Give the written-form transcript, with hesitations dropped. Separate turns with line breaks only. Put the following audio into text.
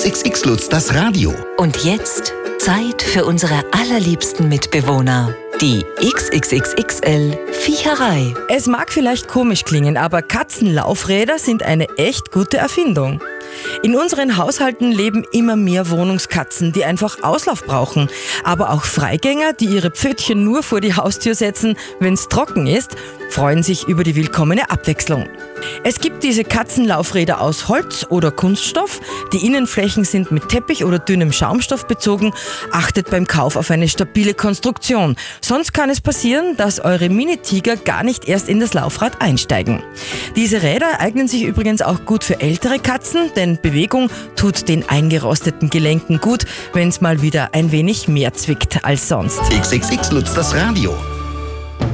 XXX Lutz, das Radio.
Und jetzt Zeit für unsere allerliebsten Mitbewohner, die XXXXL Viecherei.
Es mag vielleicht komisch klingen, aber Katzenlaufräder sind eine echt gute Erfindung. In unseren Haushalten leben immer mehr Wohnungskatzen, die einfach Auslauf brauchen. Aber auch Freigänger, die ihre Pfötchen nur vor die Haustür setzen, wenn es trocken ist, freuen sich über die willkommene Abwechslung. Es gibt diese Katzenlaufräder aus Holz oder Kunststoff. Die Innenflächen sind mit Teppich oder dünnem Schaumstoff bezogen. Achtet beim Kauf auf eine stabile Konstruktion. Sonst kann es passieren, dass eure Mini-Tiger gar nicht erst in das Laufrad einsteigen. Diese Räder eignen sich übrigens auch gut für ältere Katzen, denn Bewegung tut den eingerosteten Gelenken gut, wenn es mal wieder ein wenig mehr zwickt als sonst.
XXX Lutz, das Radio.